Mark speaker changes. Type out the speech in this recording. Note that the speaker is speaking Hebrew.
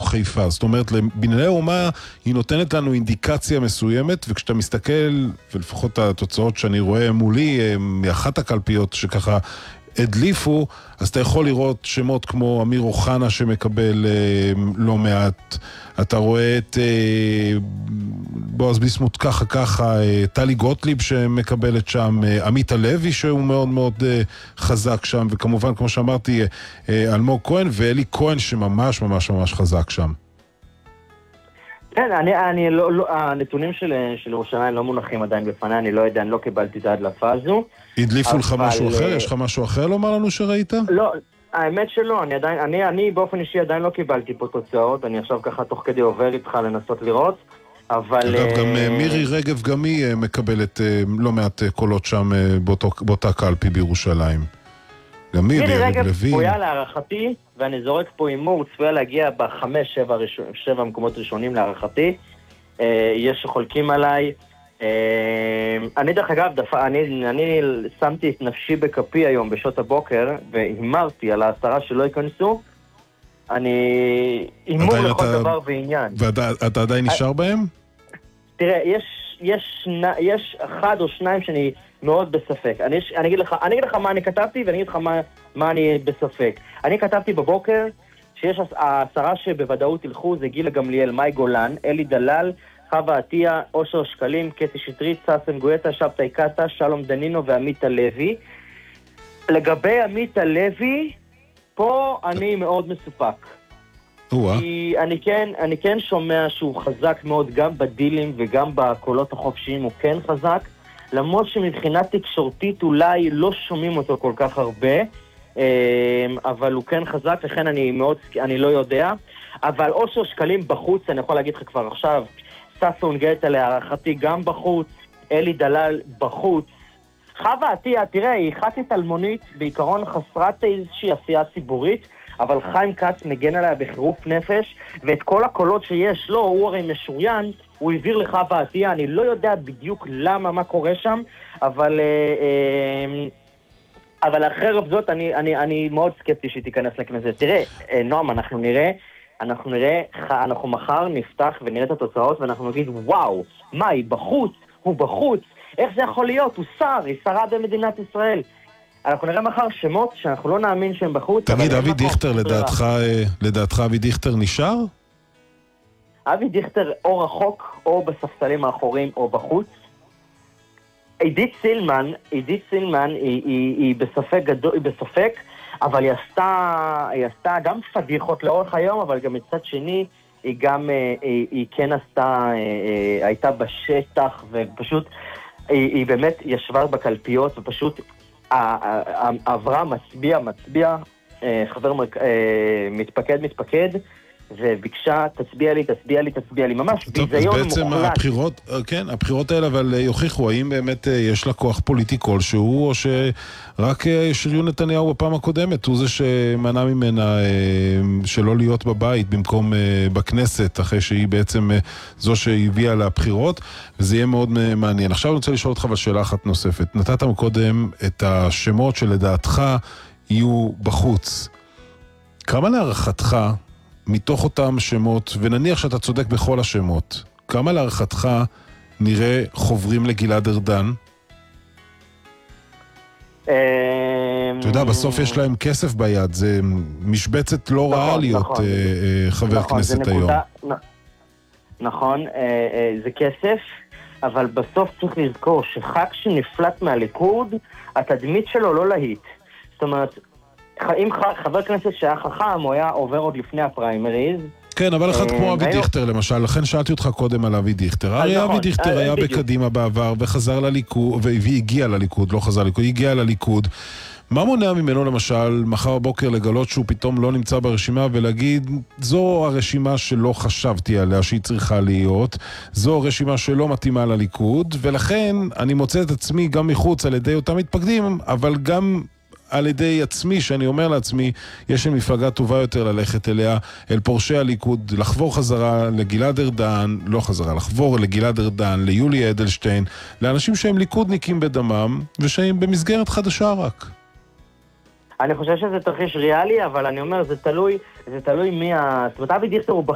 Speaker 1: בתוך חיפה. זאת אומרת, לבנייני האומה היא נותנת לנו אינדיקציה מסוימת, וכשאתה מסתכל, ולפחות התוצאות שאני רואה מולי, מאחת הקלפיות שככה הדליפו, אז אתה יכול לראות שמות כמו אמיר אוחנה שמקבל לא מעט, אתה רואה את בועז ביסמוט ככה, טלי גוטליב שמקבלת שם, עמית הלוי שהוא מאוד מאוד חזק שם, וכמובן כמו שאמרתי אלמוג כהן ואלי כהן שממש ממש ממש חזק שם.
Speaker 2: כן, הנתונים של ירושלים לא מונחים עדיין בפני, אני לא יודע, אני לא קיבלתי את ההדלפה הזו.
Speaker 1: הדליפו לך משהו אחר? יש לך משהו אחר לומר לנו שראית?
Speaker 2: לא, האמת שלא, אני באופן אישי עדיין לא קיבלתי פה תוצאות, אני עכשיו ככה תוך כדי עובר איתך לנסות לראות, אבל...
Speaker 1: אגב, גם מירי רגב גם היא מקבלת לא מעט קולות שם באותה קלפי בירושלים. גם
Speaker 2: מירי רגב צפויה להערכתי, ואני זורק פה אימור, צפויה להגיע ב5-7 מקומות ראשונים להערכתי. יש שחולקים עליי. אני דרך אגב, אני שמתי את נפשי בכפי היום בשעות הבוקר, והימרתי על 10 שלא ייכנסו. אני אימור לכל דבר ועניין.
Speaker 1: ואתה עדיין נשאר בהם?
Speaker 2: תראה, יש 1 או 2 שאני מאוד בספק. אני אגיד לך מה אני כתבתי, ואני אגיד לך מה אני בספק. אני כתבתי בבוקר שיש 10 שבוודאות ילכו, זה גילה גמליאל, מאי גולן, אלי דלל, חווה עטיה, אושר שקלים, קטי שטרית, ססן גואטה, שבתאי קטה, שלום דנינו ועמית הלוי. לגבי עמית הלוי, פה אני מאוד מסופק. כי אני כן שומע שהוא חזק מאוד גם בדילים וגם בקולות החופשיים, הוא כן חזק. למרות שמבחינה תקשורתית אולי לא שומעים אותו כל כך הרבה, אבל הוא כן חזק, לכן אני לא יודע. אבל אושר שקלים בחוץ, אני יכול להגיד לך כבר עכשיו, ססון גטה להערכתי גם בחוץ, אלי דלל בחוץ. חווה עטיה, תראה, היא ח"כית אלמונית, בעיקרון חסרת איזושהי עשייה ציבורית, אבל חיים כץ מגן עליה בחירוף נפש, ואת כל הקולות שיש לו, הוא הרי משוריין, הוא העביר לחווה עטיה, אני לא יודע בדיוק למה, מה קורה שם, אבל אחרי זאת אני מאוד סקפטי שהיא תיכנס לכנסת. תראה, נועם, אנחנו מחר נפתח ונראה את התוצאות, ואנחנו נגיד, וואו, מה, היא בחוץ? הוא בחוץ? איך זה יכול להיות? הוא שר, היא שרה במדינת ישראל. אנחנו נראה מחר שמות שאנחנו לא נאמין שהם בחוץ.
Speaker 1: תגיד, אבי דיכטר, לדעתך אבי דיכטר נשאר?
Speaker 2: אבי דיכטר או רחוק, או בספסלים האחוריים, או בחוץ. עידית סילמן היא בספק, אבל היא עשתה גם פדיחות לאורך היום, אבל גם מצד שני, היא כן הייתה בשטח, ופשוט, היא באמת ישבה בקלפיות, ופשוט עברה מצביע, חבר מתפקד, וביקשה, תצביע לי, ממש ביזיון מוחלט.
Speaker 1: הבחירות האלה אבל יוכיחו, האם באמת יש לה כוח פוליטי כלשהו, או שרק שריון נתניהו בפעם הקודמת, הוא זה שמנע ממנה שלא להיות בבית במקום בכנסת, אחרי שהיא בעצם זו שהביאה לבחירות, וזה יהיה מאוד מעניין. עכשיו אני רוצה לשאול אותך בשאלה אחת נוספת. נתת קודם את השמות שלדעתך יהיו בחוץ. כמה להערכתך מתוך אותם שמות, ונניח שאתה צודק בכל השמות, כמה להערכתך נראה חוברים לגלעד ארדן? אתה יודע, בסוף יש להם כסף ביד, זה משבצת לא רעה להיות חבר כנסת היום.
Speaker 2: נכון, זה כסף, אבל בסוף צריך לזכור שח"כ שנפלט מהליכוד, התדמית שלו לא להיט. זאת אומרת, אם חבר כנסת שהיה חכם, הוא היה עובר עוד לפני הפריימריז.
Speaker 1: כן, אבל אחד כמו אבי דיכטר למשל, לכן שאלתי אותך קודם על אבי דיכטר. הרי אבי דיכטר היה בקדימה בעבר וחזר לליכוד, והגיע לליכוד, לא חזר לליכוד, הגיע לליכוד. מה מונע ממנו למשל מחר בוקר לגלות שהוא פתאום לא נמצא ברשימה ולהגיד, זו הרשימה שלא חשבתי עליה שהיא צריכה להיות, זו הרשימה שלא מתאימה לליכוד, ולכן אני מוצא את עצמי גם מחוץ על ידי אותם מתפקדים, אבל גם על ידי עצמי, שאני אומר לעצמי, יש לי מפלגה טובה יותר ללכת אליה, אל פורשי הליכוד, לחבור חזרה לגלעד ארדן, לא חזרה, לחבור לגלעד ארדן, ליולי אדלשטיין, לאנשים שהם ליכודניקים בדמם, ושהם במסגרת חדשה רק.
Speaker 2: אני חושב שזה תרחיש ריאלי, אבל אני אומר, זה תלוי מי זאת אומרת, אבי דיכטר הוא